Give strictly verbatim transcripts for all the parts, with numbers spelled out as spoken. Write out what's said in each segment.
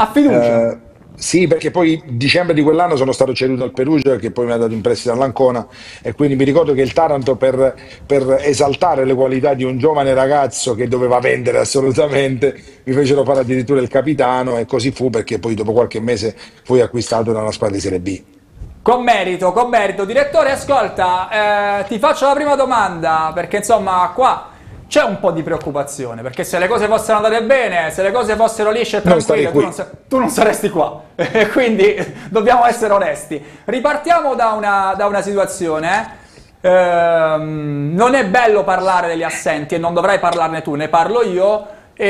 Ha fiducia. Eh, sì, perché poi dicembre di quell'anno sono stato ceduto al Perugia, che poi mi ha dato in prestito all'Ancona, e quindi mi ricordo che il Taranto, per, per esaltare le qualità di un giovane ragazzo che doveva vendere assolutamente, mi fecero fare addirittura il capitano, e così fu, perché poi dopo qualche mese fui acquistato da una squadra di Serie B. Con merito, con merito. Direttore, ascolta, eh, ti faccio la prima domanda, perché insomma qua c'è un po' di preoccupazione, perché se le cose fossero andate bene, se le cose fossero lisce e Non starei tranquille, tu non, qui. sa- tu non saresti qua. Quindi dobbiamo essere onesti. Ripartiamo da una, da una situazione. Ehm, non è bello parlare degli assenti e non dovrai parlarne tu, ne parlo io.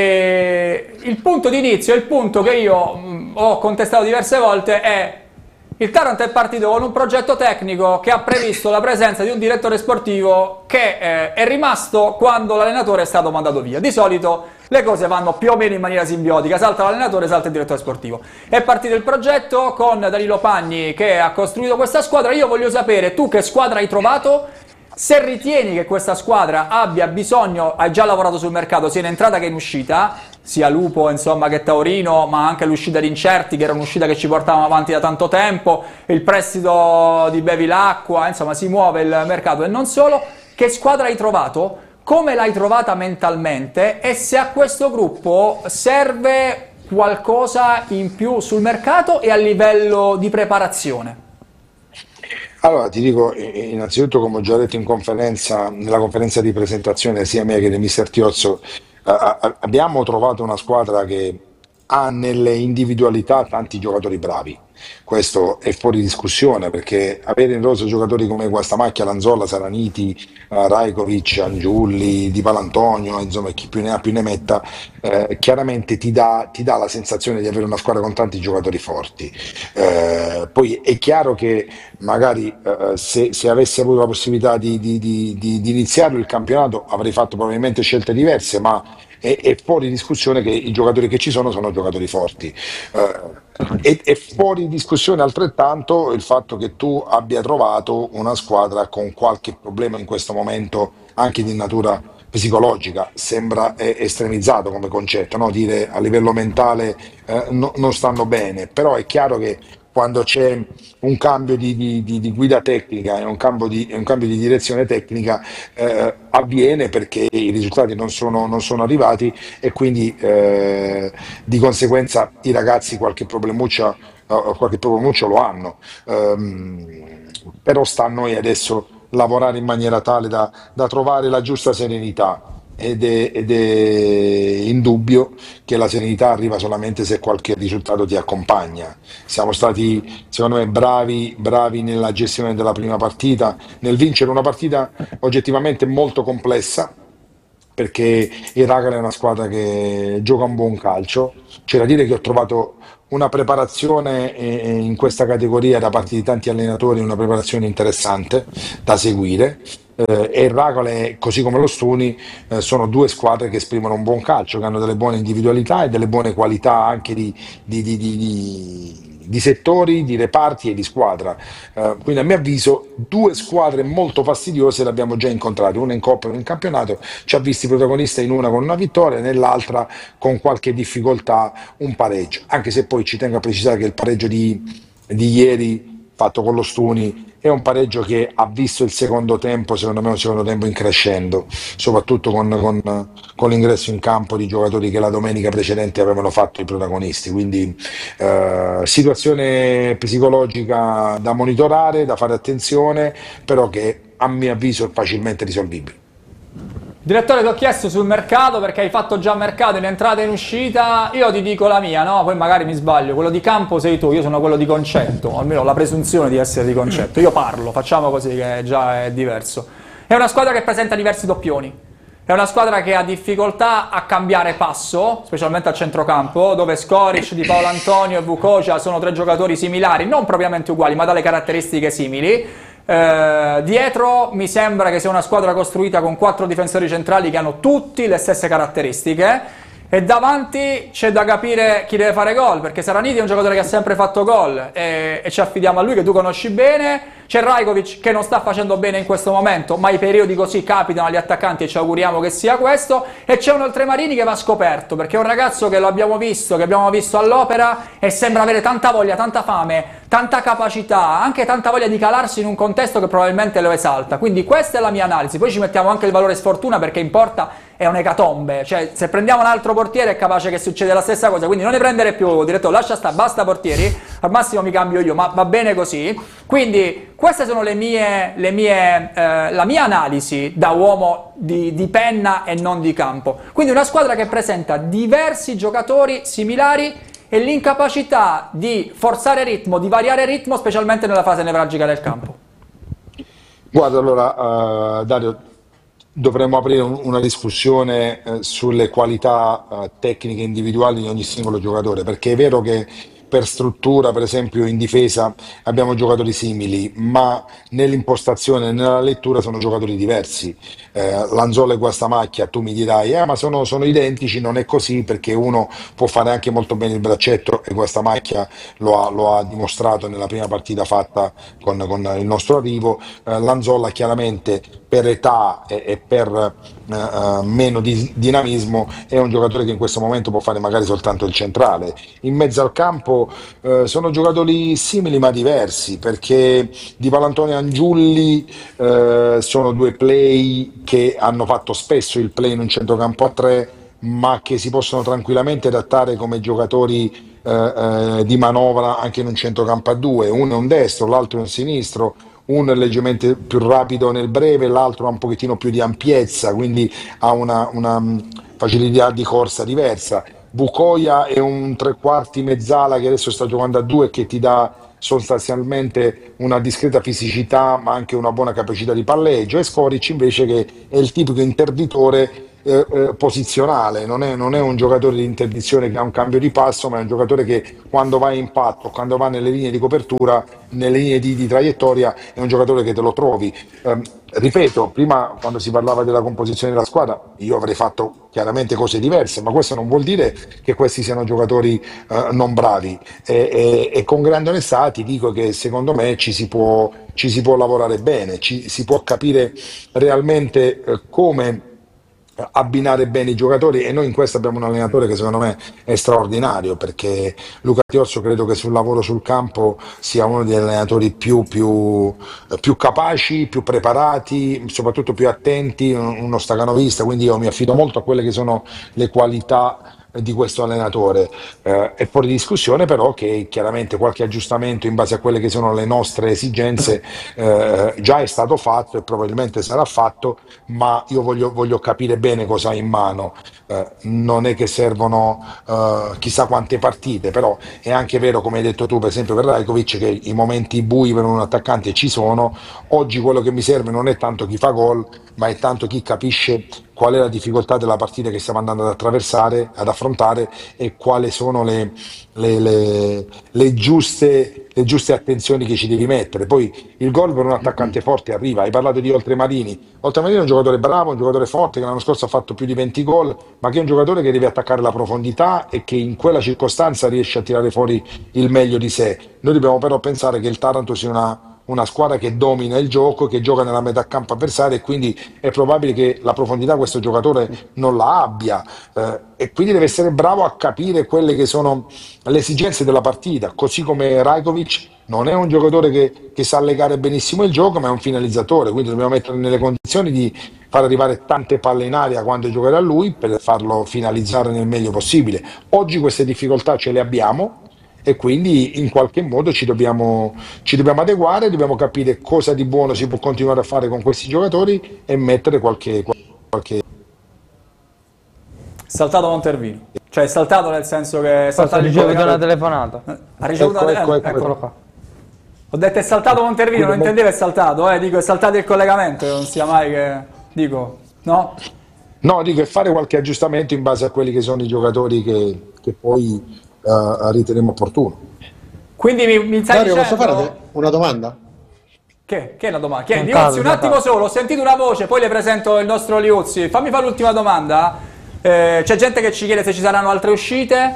E il punto di inizio, il punto che io mh, ho contestato diverse volte è: il Taranto è partito con un progetto tecnico che ha previsto la presenza di un direttore sportivo che eh, è rimasto quando l'allenatore è stato mandato via. Di solito le cose vanno più o meno in maniera simbiotica, salta l'allenatore, salta il direttore sportivo. È partito il progetto con Danilo Pagni che ha costruito questa squadra. Io voglio sapere, tu che squadra hai trovato? Se ritieni che questa squadra abbia bisogno, hai già lavorato sul mercato sia in entrata che in uscita, sia Lupo insomma che Taurino, ma anche l'uscita di Incerti, che era un'uscita che ci portavamo avanti da tanto tempo, il prestito di Bevilacqua, insomma si muove il mercato e non solo. Che squadra hai trovato? Come l'hai trovata mentalmente? E se a questo gruppo serve qualcosa in più sul mercato e a livello di preparazione? Allora, ti dico, eh, innanzitutto, come ho già detto in conferenza, nella conferenza di presentazione sia mia che di mister Tiozzo, eh, a- abbiamo trovato una squadra che ha nelle individualità tanti giocatori bravi. Questo è fuori discussione, perché avere in rosa giocatori come Guastamacchia, Lanzola, Saraniti, eh, Rajkovic, Angiulli, Di Palantonio, insomma, chi più ne ha più ne metta, eh, chiaramente ti dà, ti dà la sensazione di avere una squadra con tanti giocatori forti. Eh, poi è chiaro che magari eh, se, se avessi avuto la possibilità di, di, di, di, di iniziare il campionato avrei fatto probabilmente scelte diverse, ma è, è fuori discussione che i giocatori che ci sono sono giocatori forti. Eh, è, è fuori discussione altrettanto il fatto che tu abbia trovato una squadra con qualche problema in questo momento, anche di natura psicologica. Sembra eh, estremizzato come concetto, no? Dire a livello mentale eh, no- non stanno bene, però è chiaro che quando c'è un cambio di, di- di- di guida tecnica e un cambio di, e un cambio di direzione tecnica, eh, avviene perché i risultati non sono, non sono arrivati, e quindi eh, di conseguenza i ragazzi qualche problemuccia, eh, qualche problemuccio lo hanno. Ehm, però sta a noi adesso lavorare in maniera tale da, da trovare la giusta serenità. Ed è, ed è indubbio che la serenità arriva solamente se qualche risultato ti accompagna. Siamo stati, secondo me, bravi, bravi nella gestione della prima partita, nel vincere una partita oggettivamente molto complessa, perché il Ragal è una squadra che gioca un buon calcio. C'è da dire che ho trovato una preparazione eh, eh, in questa categoria da parte di tanti allenatori, una preparazione interessante da seguire. Eh, e il Racole, così come lo Stuni, eh, sono due squadre che esprimono un buon calcio, che hanno delle buone individualità e delle buone qualità anche di, di- di- di- di- di settori, di reparti e di squadra. Eh, quindi, a mio avviso, due squadre molto fastidiose le abbiamo già incontrate, una in Coppa e una in campionato. Ci ha visti protagonista in una con una vittoria, nell'altra con qualche difficoltà, un pareggio. Anche se poi ci tengo a precisare che il pareggio di, di ieri, fatto con lo Stuni, è un pareggio che ha visto il secondo tempo, secondo me, un secondo tempo in crescendo, soprattutto con, con- con l'ingresso in campo di giocatori che la domenica precedente avevano fatto i protagonisti. Quindi eh, situazione psicologica da monitorare, da fare attenzione, però che a mio avviso è facilmente risolvibile. Direttore, ti ho chiesto sul mercato perché hai fatto già mercato in entrata e in uscita. Io ti dico la mia, no? Poi magari mi sbaglio. Quello di campo sei tu, io sono quello di concetto, o almeno ho la presunzione di essere di concetto. Io parlo, facciamo così che già è diverso. È una squadra che presenta diversi doppioni. È una squadra che ha difficoltà a cambiare passo, specialmente al centrocampo, dove Skoric, Di Paolo Antonio e Vukocia sono tre giocatori similari, non propriamente uguali, ma dalle caratteristiche simili. Eh, dietro mi sembra che sia una squadra costruita con quattro difensori centrali che hanno tutti le stesse caratteristiche. E davanti c'è da capire chi deve fare gol, perché Saraniti è un giocatore che ha sempre fatto gol e, e ci affidiamo a lui, che tu conosci bene. C'è Rajkovic che non sta facendo bene in questo momento, ma i periodi così capitano agli attaccanti e ci auguriamo che sia questo. E c'è un Oltremarini che va scoperto, perché è un ragazzo che lo abbiamo visto, che abbiamo visto all'Opera e sembra avere tanta voglia, tanta fame, tanta capacità, anche tanta voglia di calarsi in un contesto che probabilmente lo esalta. Quindi questa è la mia analisi. Poi ci mettiamo anche il valore sfortuna, perché importa, è un'ecatombe, cioè se prendiamo un altro portiere è capace che succeda la stessa cosa, quindi non ne prendere più, direttore, lascia stare, basta portieri, al massimo mi cambio io, ma va bene così. Quindi queste sono le mie, le mie, eh, la mia analisi da uomo di, di penna e non di campo. Quindi una squadra che presenta diversi giocatori similari e l'incapacità di forzare ritmo, di variare ritmo, specialmente nella fase nevralgica del campo. Guarda, allora, uh, Dario, dovremmo aprire un- una discussione eh, sulle qualità eh, tecniche individuali di ogni singolo giocatore, perché è vero che per struttura, per esempio in difesa, abbiamo giocatori simili, ma nell'impostazione e nella lettura sono giocatori diversi. Eh, Lanzola e Guastamacchia, tu mi dirai, eh, ma sono, sono identici, non è così, perché uno può fare anche molto bene il braccetto e Guastamacchia lo ha, lo ha dimostrato nella prima partita fatta con, con il nostro arrivo. Eh, Lanzola chiaramente per età e, e per eh, eh, meno di dinamismo è un giocatore che in questo momento può fare magari soltanto il centrale. In mezzo al campo eh, sono giocatori simili ma diversi, perché Di Valantonio e Angiulli eh, sono due play che hanno fatto spesso il play in un centrocampo a tre, ma che si possono tranquillamente adattare come giocatori eh, eh, di manovra anche in un centrocampo a due. Uno è un destro, l'altro è un sinistro. Uno è leggermente più rapido nel breve, l'altro ha un pochettino più di ampiezza, quindi ha una, una, mh, facilità di corsa diversa. Bucoia è un tre quarti mezzala che adesso sta giocando a due, che ti dà sostanzialmente una discreta fisicità ma anche una buona capacità di palleggio, e Skoric invece che è il tipico interditore eh, eh, posizionale, non è, non è un giocatore di interdizione che ha un cambio di passo, ma è un giocatore che quando va in impatto, quando va nelle linee di copertura, nelle linee di, di traiettoria, è un giocatore che te lo trovi. Ehm, ripeto, prima quando si parlava della composizione della squadra, io avrei fatto chiaramente cose diverse, ma questo non vuol dire che questi siano giocatori eh, non bravi. E, e- e con grande onestà ti dico che secondo me ci si può, ci si può lavorare bene, ci, si può capire realmente eh, come abbinare bene i giocatori, e noi in questo abbiamo un allenatore che secondo me è straordinario, perché Luca Tiozzo credo che sul lavoro sul campo sia uno degli allenatori più, più, eh, più capaci, più preparati, soprattutto più attenti, un- uno stacanovista, quindi io mi affido molto a quelle che sono le qualità di questo allenatore. Eh, è fuori discussione però che chiaramente qualche aggiustamento in base a quelle che sono le nostre esigenze eh, già è stato fatto e probabilmente sarà fatto, ma io voglio, voglio capire bene cosa ha in mano. Eh, non è che servono eh, chissà quante partite, però è anche vero, come hai detto tu, per esempio per Rajkovic, che i momenti bui per un attaccante ci sono. Oggi quello che mi serve non è tanto chi fa gol, ma è tanto chi capisce qual è la difficoltà della partita che stiamo andando ad attraversare, ad affrontare, e quali sono le, le- le- le giuste, le giuste attenzioni che ci devi mettere. Poi il gol per un attaccante forte arriva. Hai parlato di Oltremarini. Oltremarini è un giocatore bravo, un giocatore forte, che l'anno scorso ha fatto più di venti gol, ma che è un giocatore che deve attaccare la profondità e che in quella circostanza riesce a tirare fuori il meglio di sé. Noi dobbiamo però pensare che il Taranto sia una una squadra che domina il gioco, che gioca nella metà campo avversaria, e quindi è probabile che la profondità questo giocatore non la abbia, eh, e quindi deve essere bravo a capire quelle che sono le esigenze della partita, così come Rajkovic non è un giocatore che, che sa legare benissimo il gioco, ma è un finalizzatore, quindi dobbiamo mettere nelle condizioni di far arrivare tante palle in aria quando giocherà lui, per farlo finalizzare nel meglio possibile. Oggi queste difficoltà ce le abbiamo, e quindi in qualche modo ci dobbiamo, ci dobbiamo adeguare, dobbiamo capire cosa di buono si può continuare a fare con questi giocatori e mettere qualche, qualche... Saltato Montervino, cioè è saltato nel senso che è Forse ha saltato il ricevuto una collegamento. telefonata. Eh, Ha ricevuto Ecco, una- ecco, eh, ecco, eccolo ecco. qua. Ho detto è saltato Montervino, non Quindi mo- intendevo è saltato, eh, dico è saltato il collegamento, che non sia mai che... Dico, no? No, dico, è fare qualche aggiustamento in base a quelli che sono i giocatori che, che poi eh, riterremo opportuno. Quindi mi, mi stai Dario, posso dicendo... fare una domanda? Che? Che è la domanda? Che? Non Liuzzi, parlo, un non attimo parlo. solo, ho sentito una voce, poi le presento il nostro Liuzzi. Fammi fare l'ultima domanda. Eh, c'è gente che ci chiede se ci saranno altre uscite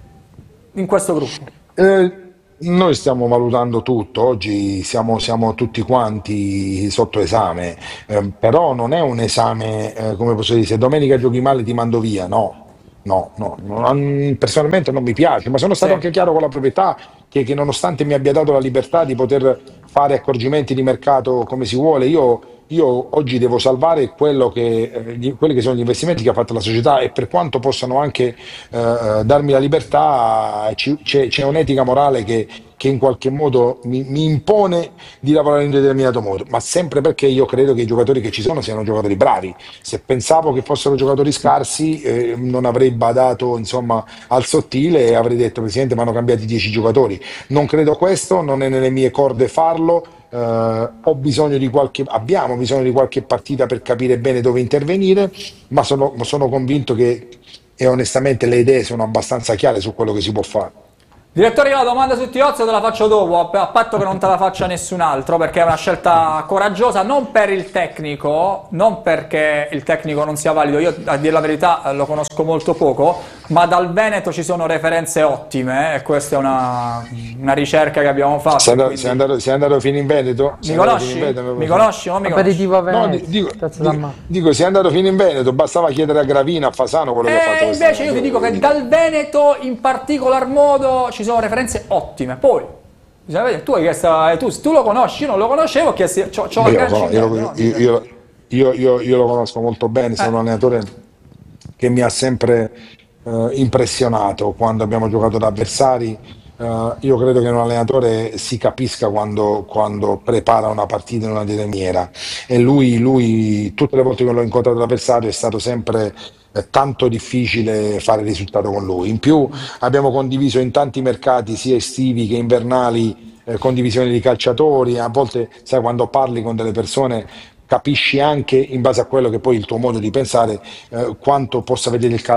in questo gruppo. Eh, Noi stiamo valutando tutto, oggi siamo, siamo tutti quanti sotto esame, eh, però non è un esame, eh, come posso dire, se domenica giochi male ti mando via, no, no, no, non- personalmente non mi piace, ma sono stato Sì. anche chiaro con la proprietà che, che nonostante mi abbia dato la libertà di poter fare accorgimenti di mercato come si vuole, io, io oggi devo salvare quello che, eh, gli- quelli che sono gli investimenti che ha fatto la società e per quanto possano anche eh, darmi la libertà, ci- c'è, c'è un'etica morale che, che in qualche modo mi, mi impone di lavorare in un determinato modo, ma sempre perché io credo che i giocatori che ci sono siano giocatori bravi. Se pensavo che fossero giocatori scarsi, eh, non avrei badato insomma al sottile e avrei detto, Presidente, mi hanno cambiati dieci giocatori. Non credo questo, non è nelle mie corde farlo. Eh, ho bisogno di qualche, abbiamo bisogno di qualche partita per capire bene dove intervenire, ma sono, sono convinto che e onestamente le idee sono abbastanza chiare su quello che si può fare. Direttore, io la domanda su Tiozzo te la faccio dopo, a a patto che non te la faccia nessun altro, perché è una scelta coraggiosa, non per il tecnico, non perché il tecnico non sia valido, io a dire la verità eh, lo conosco molto poco, ma dal Veneto ci sono referenze ottime, eh, e questa è una, una ricerca che abbiamo fatto, Sei e andato, sei quindi... andato- sei andato fino in Veneto? Mi Sei andato fino in conosci? Veneto? Mi conosci o non mi conosci? Aperitivo a No, di- Venezia, dico, pezzo dico, d'ammazzo. dico, sei andato fino in Veneto, bastava chiedere a Gravina, a Fasano quello che ha fatto E invece quest'anno. io ti dico che dal Veneto in particolar modo ci sono referenze ottime. Poi, bisogna vedere, tu, hai chiesto- tu, tu lo conosci, io non lo conoscevo, ho chiesto, c'ho, c'ho Io lo, agganci conos- in io mente, lo- no? io- Dice, io- io- io- io lo conosco molto bene, eh, sono un allenatore che mi ha sempre eh, impressionato quando abbiamo giocato da avversari. Eh, io credo che un allenatore si capisca quando, quando prepara una partita in una determinata maniera e lui, lui, tutte le volte che l'ho incontrato l'avversario è stato sempre eh, tanto difficile fare risultato con lui. In più abbiamo condiviso in tanti mercati, sia estivi che invernali, eh, condivisioni di calciatori. A volte, sai, quando parli con delle persone capisci anche in base a quello che poi è il tuo modo di pensare eh, quanto possa vedere il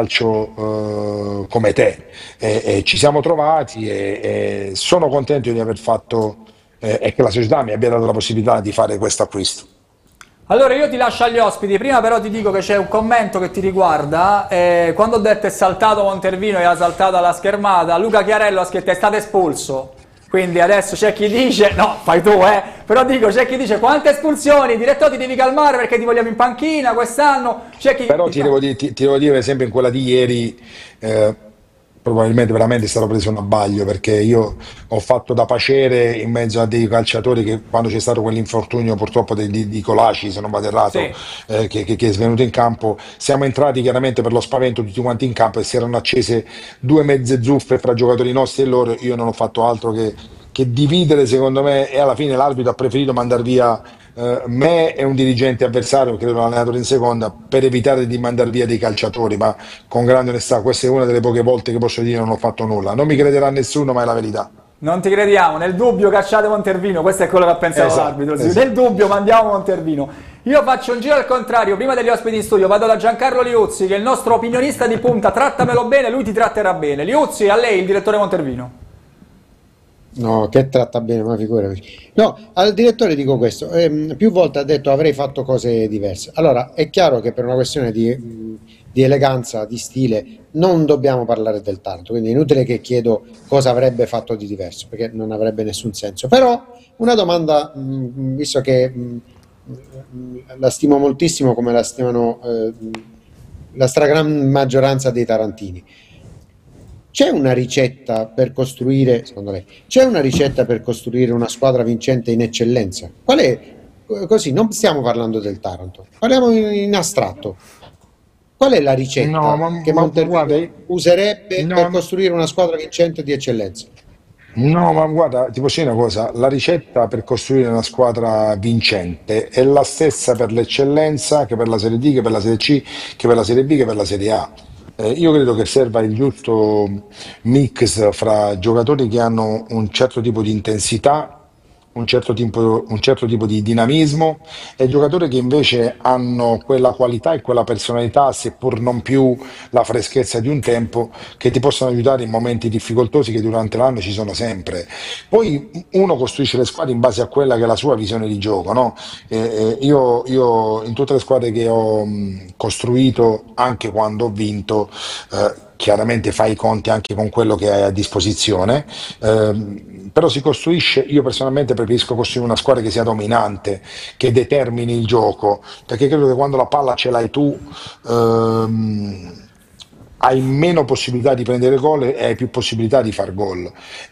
calcio eh, come te. E, e ci siamo trovati e, e sono contento di aver fatto eh, e che la società mi abbia dato la possibilità di fare questo acquisto. allora io ti lascio agli ospiti, prima però ti dico che c'è un commento che ti riguarda, eh, quando ho detto è saltato Montervino e ha saltato alla schermata, Luca Chiarello ha scritto è stato espulso, quindi adesso c'è chi dice, no fai tu eh, però dico c'è chi dice quante espulsioni, direttore ti devi calmare perché ti vogliamo in panchina quest'anno, c'è chi... Però ti devo dire, ti, ti devo dire, per esempio, in quella di ieri, eh, probabilmente veramente è stato preso un abbaglio perché io ho fatto da pacere in mezzo a dei calciatori che quando c'è stato quell'infortunio purtroppo di, di, di Colaci, se non vado errato, Sì. eh, che, che- che è svenuto in campo, siamo entrati chiaramente per lo spavento tutti quanti in campo e si erano accese due mezze zuffe fra giocatori nostri e loro. Io non ho fatto altro che, che dividere, secondo me, e alla fine l'arbitro ha preferito mandare via eh, me e un dirigente avversario, credo un allenatore in seconda, per evitare di mandare via dei calciatori, ma con grande onestà, questa è una delle poche volte che posso dire non ho fatto nulla. Non mi crederà nessuno, ma è la verità. Non ti crediamo, nel dubbio cacciate Montervino, questo è quello che ha pensato Esatto, l'arbitro, sì. esatto. Nel dubbio mandiamo Montervino. Io faccio un giro al contrario, prima degli ospiti in studio vado da Giancarlo Liuzzi, che è il nostro opinionista di punta, trattamelo bene, lui ti tratterà bene. Liuzzi, a lei il direttore Montervino. No, che tratta bene, ma figurati. No, al direttore dico questo, ehm, più volte ha detto avrei fatto cose diverse. Allora, è chiaro che per una questione di, mh, di eleganza, di stile, non dobbiamo parlare del Taranto, quindi è inutile che chiedo cosa avrebbe fatto di diverso, perché non avrebbe nessun senso. Però una domanda, mh, visto che mh, mh, la stimo moltissimo come la stimano eh, la stragrande maggioranza dei tarantini. C'è una ricetta per costruire, secondo lei, c'è una ricetta per costruire una squadra vincente in eccellenza? Qual è, così, non stiamo parlando del Taranto, parliamo in, in astratto. Qual è la No, ricetta ma, che ma- ma guarda, Montervino userebbe per no, costruire una squadra vincente di eccellenza? no, ma guarda, ti posso dire una cosa, la ricetta per costruire una squadra vincente è la stessa per l'eccellenza che per la Serie D, che per la Serie C, che per la Serie B, che per la Serie A. Eh, io credo che serva il giusto mix fra giocatori che hanno un certo tipo di intensità un certo tipo, un certo tipo di dinamismo e giocatori che invece hanno quella qualità e quella personalità, seppur non più la freschezza di un tempo, che ti possono aiutare in momenti difficoltosi che durante l'anno ci sono sempre. Poi uno costruisce le squadre in base a quella che è la sua visione di gioco, no? Eh, eh, io, io in tutte le squadre che ho mh, costruito, anche quando ho vinto, eh, chiaramente fai i conti anche con quello che hai a disposizione, ehm, però si costruisce, io personalmente preferisco costruire una squadra che sia dominante, che determini il gioco, perché credo che quando la palla ce l'hai tu, ehm, hai meno possibilità di prendere gol e hai più possibilità di far gol.